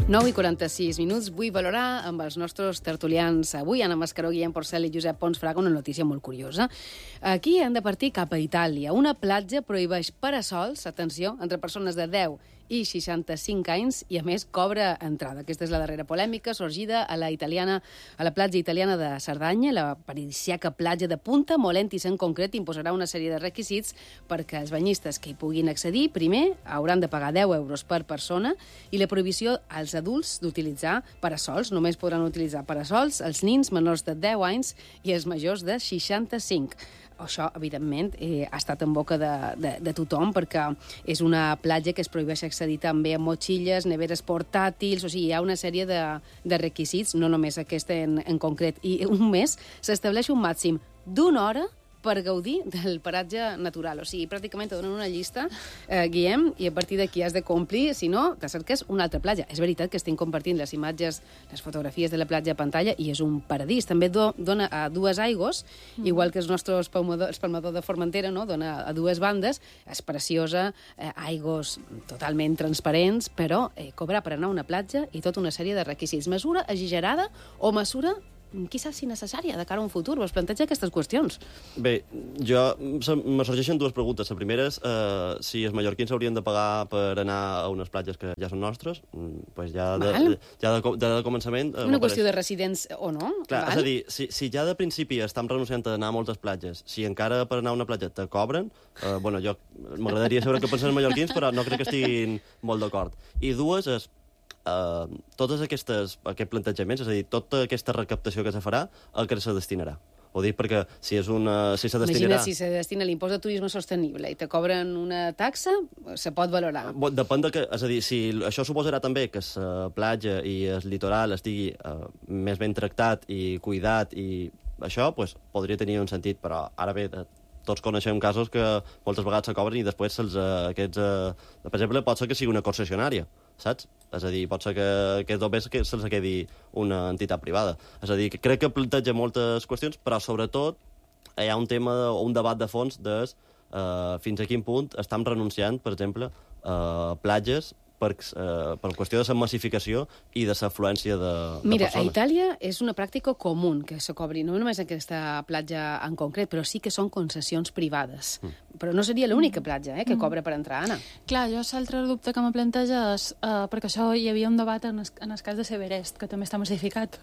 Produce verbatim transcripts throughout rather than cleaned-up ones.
nou i quaranta-sis minuts. Vull valorar amb els nostres tertulians avui, Anna Mascaró, Guillem Porcel i Josep Pons Fraga, una notícia molt curiosa. Aquí han de partir cap a Itàlia. Una platja prohibeix parasols, atenció, entre persones de deu i seixanta-cinc anys i, a més, cobra entrada. Aquesta és la darrera polèmica sorgida a la italiana, a la platja italiana de Cerdanya. La paradisíaca platja de Punta Molentis, en concret, imposarà una sèrie de requisits perquè els banyistes que hi puguin accedir, primer, hauran de pagar deu euros per persona, i la prohibició als adults d'utilitzar parasols. Només podran utilitzar parasols els nins menors de deu anys i els majors de seixanta-cinc. Això, evidentment, eh, ha estat en boca de, de, de tothom, perquè és una platja que es prohibeix accedir també a motxilles, neveres portàtils, o sigui, hi ha una sèrie de, de requisits, no només aquest en, en concret. I un mes s'estableix un màxim d'una hora per gaudir del paratge natural. O sigui, pràcticament te donen una llista, eh, Guillem, i a partir d'aquí has de complir, si no, te cerques una altra platja. És veritat que estem compartint les imatges, les fotografies de la platja a pantalla, i és un paradís. També do, dona a dues aigües, mm. igual que els nostres espalmadors de Formentera, no? Dona a dues bandes. És preciosa, eh, aigües totalment transparents, però eh, cobrar per anar a una platja i tota una sèrie de requisits. Mesura exagerada o mesura quizás innecessària de cara a un futur? Vos planteja aquestes qüestions? Bé, jo me sorgeixen dues preguntes. La primera és eh, si els mallorquins haurien de pagar per anar a unes platges que ja són nostres. Pues ja de, de, ja de, de, de començament... Eh, una qüestió de residents o no? Clar, Val? És a dir, si, si ja de principi estem renunciant a anar a moltes platges, si encara per anar a una platja te cobren, eh, bueno, jo m'agradaria saber què pensen els mallorquins, però no crec que estiguin molt d'acord. I dues és Uh, totes aquestes aquest plantejaments, és a dir, tota aquesta recaptació que se farà, a què se destinarà? Ho dic perquè si és una... Si se destinarà... Imagina si se destina l'impost de turisme sostenible i te cobren una taxa, se pot valorar. Bon, depèn de que... És a dir, si això suposarà també que la platja i el litoral estigui uh, més ben tractat i cuidat i això, pues, podria tenir un sentit, però ara bé... Tots coneixem casos que moltes vegades se cobren i després se'ls, uh, aquests... Uh, per exemple, pot ser que sigui una concessionària, saps? És a dir, pot ser que, que només que se'ls quedi una entitat privada. És a dir, que crec que planteja moltes qüestions, però sobretot hi ha un tema, un debat de fons de uh, fins a quin punt estem renunciant, per exemple, a uh, platges per, uh, per qüestió de la massificació i de l'afluència de, de Mira, persones. a Itàlia és una pràctica comú que se cobri, no només aquesta platja en concret, però sí que són concessions privades. Mm. Però no seria l'única platja eh, que cobra per entrar, Anna. Clar, jo l'altre dubte que me planteja és, uh, perquè això hi havia un debat en el, en el cas de Severest, que també està massificat.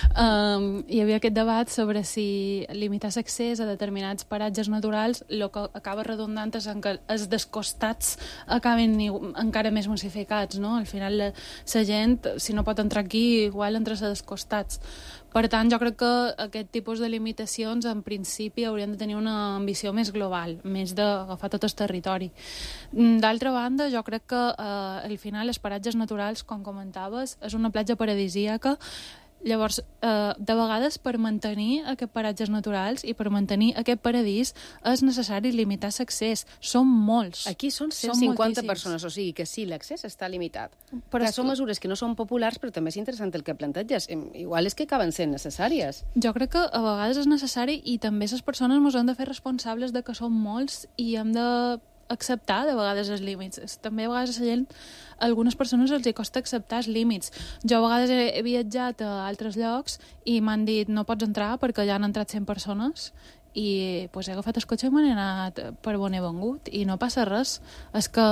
Um, hi havia aquest debat sobre si limitar l'accés a determinats paratges naturals, el que acaba redundant és en que els descostats acaben encara més massificats, no? Al final la, la gent, si no pot entrar aquí, igual entra a descostats. Per tant, jo crec que aquest tipus de limitacions, en principi, haurien de tenir una ambició més global, més d'agafar tot el territori. D'altra banda, jo crec que eh, al final els paratges naturals, com comentaves, és una platja paradisíaca. Llavors, eh, de vegades, per mantenir aquests paratges naturals i per mantenir aquest paradís és necessari limitar l'accés. Són molts. Aquí són cent cinquanta persones, o sigui que sí, l'accés està limitat. Però que són mesures que no són populars, però també és interessant el que planteges. Igual és que acaben sent necessàries. Jo crec que a vegades és necessari i també les persones ens han de fer responsables de que són molts i hem de acceptar de vegades els límits. També a vegades a la gent, a algunes persones els hi costa acceptar els límits. Jo a vegades he, he viatjat a altres llocs i m'han dit no pots entrar perquè ja han entrat cent persones i pues, he agafat el cotxe i m'he anat per on he vengut i no passa res. És que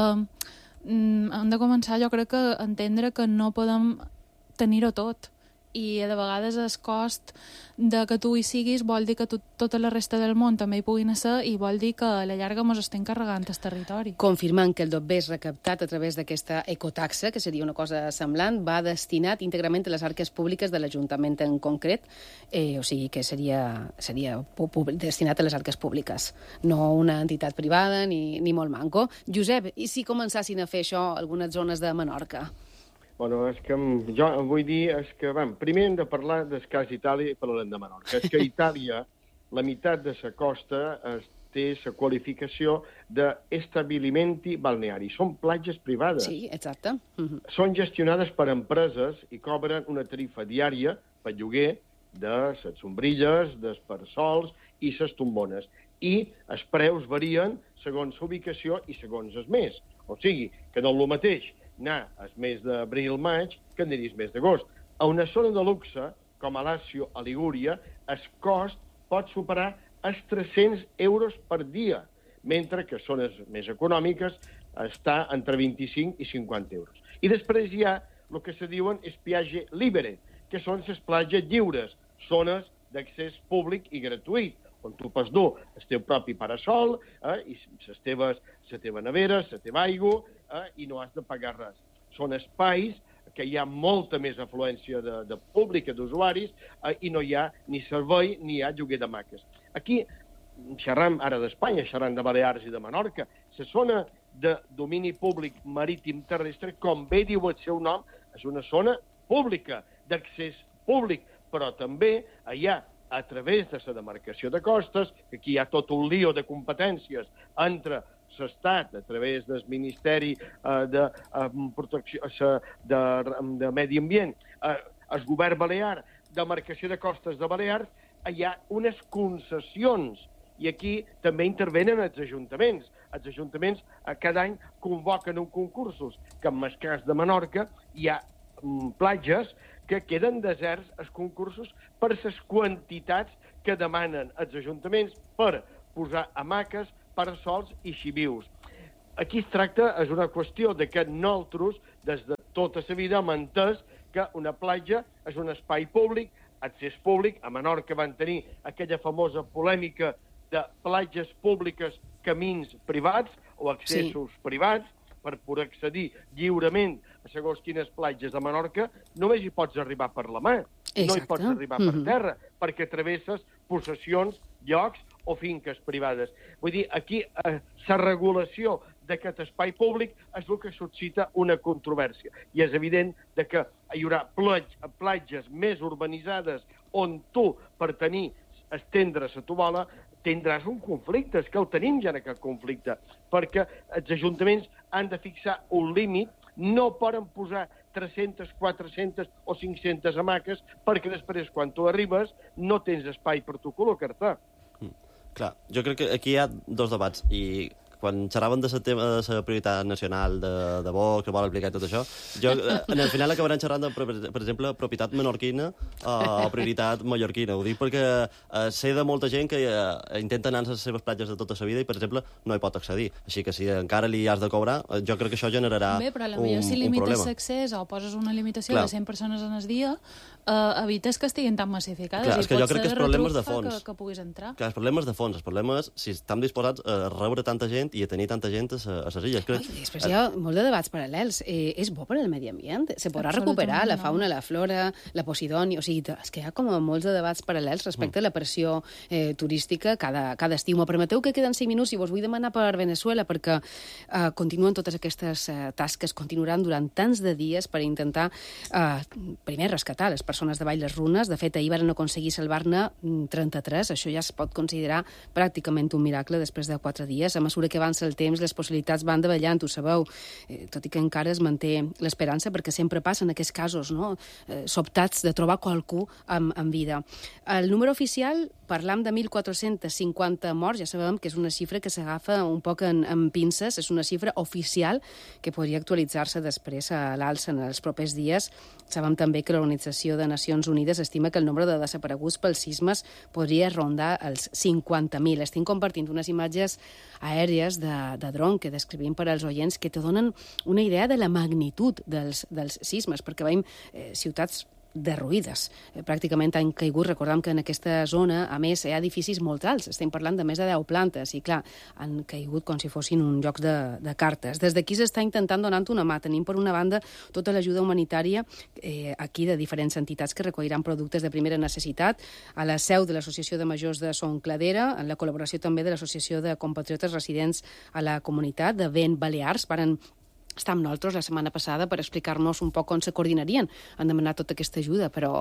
mm, hem de començar, jo crec, que entendre que no podem tenir-ho tot i de vegades el cost de que tu hi siguis vol dir que tu, tota la resta del món també hi puguin ser i vol dir que a la llarga mos estem carregant el territori. Confirmant que el dobbers recaptat a través d'aquesta ecotaxa, que seria una cosa semblant, va destinat íntegrament a les arques públiques de l'Ajuntament en concret, eh, o sigui que seria, seria destinat a les arques públiques, no una entitat privada ni, ni molt manco. Josep, i si començassin a fer això algunes zones de Menorca? Bueno, és que jo vull dir és que, vam, primer hem de parlar del cas Itàlia i parlarem de Menorca. És que Itàlia, la meitat de la costa es, té la qualificació d'estabilimenti balneari. Són platges privades. Sí, exacte. Uh-huh. Són gestionades per empreses i cobren una tarifa diària per lloguer de les sombrilles, dels parasols i les tombones. I els preus varien segons l'ubicació i segons els més. O sigui, que no és el mateix anar al mes d'abril-maig que aniris mes d'agost. A una zona de luxe, com a Lazio, a Ligúria, el cost pot superar els tres-cents euros per dia, mentre que zones més econòmiques està entre vint-i-cinc i cinquanta euros. I després hi ha el que se diuen espiatge libere, que són les platges lliures, zones d'accés públic i gratuït, on tu pots dur el teu propi parasol, eh, i les teves, la teva nevera, la teva aigua, eh, i no has de pagar res. Són espais que hi ha molta més afluència de, de pública, d'usuaris, eh, i no hi ha ni servei ni hi ha lloguer de maques. Aquí, xerram ara d'Espanya, xerram de Balears i de Menorca, la zona de domini públic marítim terrestre, com bé diu el seu nom, és una zona pública, d'accés públic, però també hi ha, a través de la demarcació de costes, que aquí hi ha tot un lío de competències entre l'Estat, a través del Ministeri eh, de, eh, protecció, eh, de, de Medi Ambient, eh, el govern balear, demarcació de costes de Balears, hi ha unes concessions, i aquí també intervenen els ajuntaments. Els ajuntaments eh, cada any convoquen uns concursos, que en el cas de Menorca hi ha mm, platges que queden deserts els concursos per les quantitats que demanen els ajuntaments per posar hamaques, parasols i xivius. Aquí es tracta, és una qüestió de que nosaltres, des de tota la vida, hem entès que una platja és un espai públic, accés públic. A Menorca van tenir aquella famosa polèmica de platges públiques, camins privats o accessos sí. privats, per poder accedir lliurement a segons quines platges de Menorca, només hi pots arribar per la mà, Exacte. no hi pots arribar mm-hmm. per terra, perquè travesses possessions, llocs o finques privades. Vull dir, aquí eh, la regulació d'aquest espai públic és el que suscita una controvèrsia. I és evident de que hi haurà platges més urbanitzades on tu, per tenir, estendre la tobola, tindràs un conflicte. És que el tenim ja en aquest conflicte, perquè els ajuntaments han de fixar un límit, no poden posar tres-centes, quatre-centes o cinc-centes hamaques, perquè després, quan tu arribes, no tens espai per tu col·locar-te. Mm. Clar, jo crec que aquí hi ha dos debats, i quan xerraven de la tema de la prioritat nacional de, de Vox, que vol aplicar tot això, jo, en el final acabarem xerrant de, per, per exemple, propietat menorquina uh, o prioritat mallorquina. Ho dic perquè uh, sé de molta gent que uh, intenta anar a les seves platges de tota la vida i, per exemple, no hi pot accedir. Així que si encara li has de cobrar, uh, jo crec que això generarà Bé, però un, potser si un limites problema. l'accés o poses una limitació Clar. de cent persones en el dia, uh, evites que estiguin tan massificades. Clar, I és que jo crec que els problemes de retruc fa fons... Que, que puguis entrar. Clar, els problemes de fons, els problemes si estan disposats a rebre tanta gent i a tenir tanta gent a les illes. Oi, després hi ha molt de debats paral·lels. Eh, és bo per al medi ambient? Se podrà recuperar la fauna, la flora, la posidònia? O sigui, és que hi ha com molts de debats paral·lels respecte mm. a la pressió eh, turística cada, cada estiu. Me permeteu que queden cinc minuts i vos vull demanar per Venezuela, perquè eh, continuen totes aquestes eh, tasques, continuaran durant tants de dies per intentar, eh, primer, rescatar les persones de Vall les Runes. De fet, ahir van aconseguir salvar-ne trenta-tres. Això ja es pot considerar pràcticament un miracle després de quatre dies. A mesura que avança el temps, les possibilitats van davallant, ho sabeu, eh, tot i que encara es manté l'esperança, perquè sempre passen aquests casos, no?, eh, sobtats de trobar qualcú amb, amb vida. El número oficial, parlam de mil quatre-cents cinquanta morts, ja sabem que és una xifra que s'agafa un poc en, en pinces, és una xifra oficial que podria actualitzar-se després a l'alça en els propers dies. Sabem també que l'Organització de Nacions Unides estima que el nombre de desapareguts pels sismes podria rondar els cinquanta mil. Estic compartint unes imatges aèries de, de dron que descrivim per als oients que te donen una idea de la magnitud dels, dels sismes, perquè veiem eh, ciutats derruïdes. Eh, pràcticament han caigut. Recordem que en aquesta zona, a més, hi ha edificis molt alts. Estem parlant de més de deu plantes i, clar, han caigut com si fossin un joc de, de cartes. Des d'aquí s'està intentant donar una mà. Tenim, per una banda, tota l'ajuda humanitària eh, aquí de diferents entitats que recolliran productes de primera necessitat, a la seu de l'Associació de Majors de Son Cladera, en la col·laboració també de l'Associació de Compatriotes Residents a la Comunitat de Vent Balears. Varen estar amb nosaltres la setmana passada per explicar-nos un poc on se coordinarien en demanar tota aquesta ajuda, però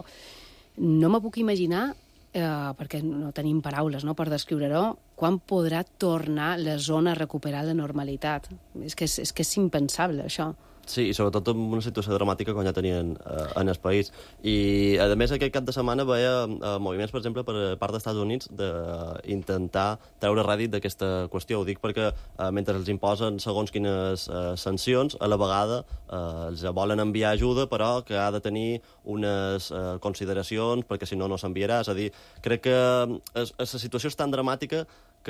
no me puc imaginar, eh, perquè no tenim paraules, no?, per descriure-ho, quan podrà tornar la zona a recuperar la normalitat. És que és, és, que és impensable, això. Sí, i sobretot en una situació dramàtica com ja tenien eh, en el país. I, a més, aquest cap de setmana veia eh, moviments, per exemple, per part dels Estats Units d'intentar treure rèdit d'aquesta qüestió. Ho dic perquè eh, mentre els imposen segons quines eh, sancions, a la vegada eh, els volen enviar ajuda, però que ha de tenir unes eh, consideracions, perquè si no, no s'enviarà. És a dir, crec que eh, la situació és tan dramàtica que,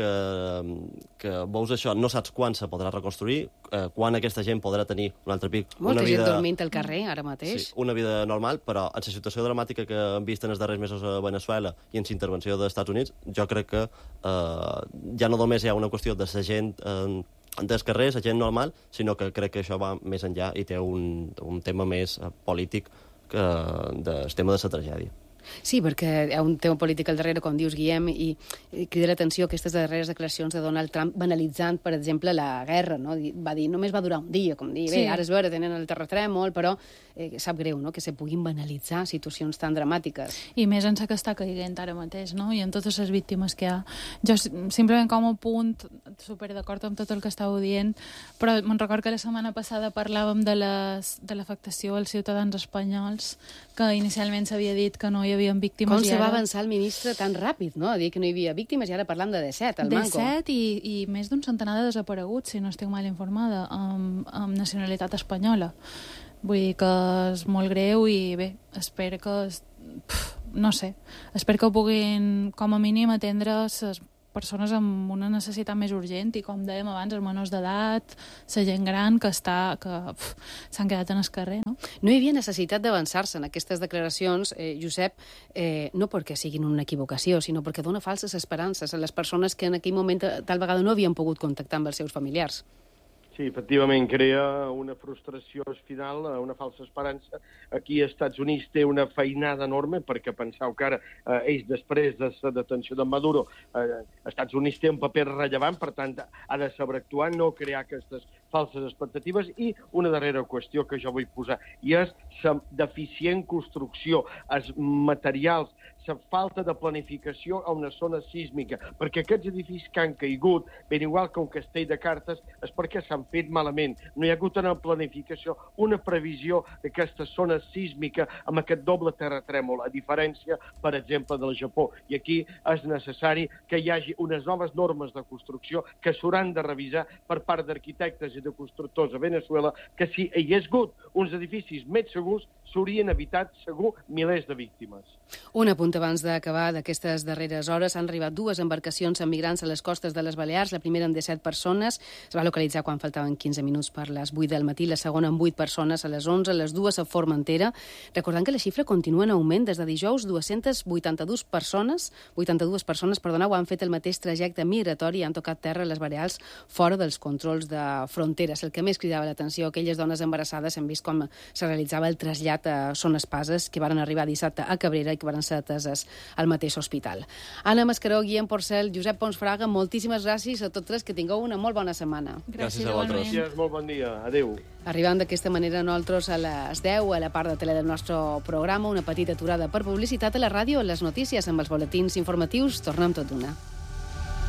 que veus això, no saps quan se podrà reconstruir, eh, quan aquesta gent podrà tenir un altre pic. Molta una gent vida, dormint al carrer, ara mateix. Sí, una vida normal, però en la situació dramàtica que hem vist en els darrers mesos a Venezuela i en la intervenció dels Estats Units, jo crec que eh, ja no només hi ha una qüestió de la gent eh, dels carrers, la gent normal, sinó que crec que això va més enllà i té un, un tema més eh, polític que del tema de la tragèdia. Sí, perquè hi ha un tema polític al darrere, com dius, Guillem, i, i crida l'atenció aquestes darreres declaracions de Donald Trump banalitzant, per exemple, la guerra, no? Va dir, només va durar un dia, com dir, bé, Sí. ara és vera, tenen el terratrèmol, però eh, sap greu, no?, que se puguin banalitzar situacions tan dramàtiques. I més en la que està caiguent ara mateix, no? I en totes les víctimes que hi ha. Jo, simplement com a punt, super d'acord amb tot el que estàveu dient, però me'n record que la setmana passada parlàvem de les- de l'afectació als ciutadans espanyols, que inicialment s'havia dit que no hi havia víctimes. Com i se va ara... avançar el ministre tan ràpid, no?, a dir que no hi havia víctimes, i ara parlam de disset, al Manco. disset i, i més d'un centenar de desapareguts, si no estic mal informada, amb, amb nacionalitat espanyola. Vull dir que és molt greu i bé, espero que... Es, pf, no sé, espero que ho puguin, com a mínim, atendre les persones amb una necessitat més urgent i, com dèiem abans, els menors d'edat, la gent gran que està que pf, s'han quedat en el carrer, no? No hi havia necessitat d'avançar-se en aquestes declaracions, eh, Josep, eh, no perquè siguin una equivocació, sinó perquè dona falses esperances a les persones que en aquell moment tal vegada no havien pogut contactar amb els seus familiars. Sí, efectivament, crea una frustració al final, una falsa esperança. Aquí als Estats Units té una feinada enorme, perquè penseu que ara, eh, ells després de la detenció de Maduro, eh, als Estats Units té un paper rellevant, per tant, ha de saber actuar, no crear aquestes falses expectatives. I una darrera qüestió que jo vull posar, i és la deficient construcció, els materials, la falta de planificació a una zona sísmica, perquè aquests edificis que han caigut, ben igual que un castell de cartes, és perquè s'han fet malament. No hi ha hagut una planificació, una previsió d'aquesta zona sísmica amb aquest doble terratrèmol, a diferència, per exemple, del Japó. I aquí és necessari que hi hagi unes noves normes de construcció que s'hauran de revisar per part d'arquitectes i de constructors a Venezuela, que si hi hagués hagut uns edificis més segurs, s'haurien evitat, segur, milers de víctimes. Un apunt abans d'acabar d'aquestes darreres hores. Han arribat dues embarcacions amb migrants a les costes de les Balears. La primera amb disset persones. Es va localitzar quan faltaven quinze minuts per les vuit del matí. La segona amb vuit persones a les onze. Les dues a Formentera. Recordant que la xifra continua en augment. Des de dijous, dues-centes vuitanta-dues persones, vuitanta-dues persones, perdoneu, han fet el mateix trajecte migratori i han tocat terra a les Balears fora dels controls de fronteres. El que més cridava l'atenció, aquelles dones embarassades, hem vist com se realitzava el trasllat a Son Espases, que varen arribar dissabte a Cabrera i que varen ser ateses al mateix hospital. Anna Mascaró, Guillem Porcel, Josep Pons Fraga, moltíssimes gràcies a tots tres, que tingueu una molt bona setmana. Gràcies a vosaltres. Gràcies, molt bon dia. Adéu. Arribant d'aquesta manera nosaltres a les deu, a la part de tele del nostre programa, una petita aturada per publicitat a la ràdio, a les notícies amb els boletins informatius. Tornem tot d'una.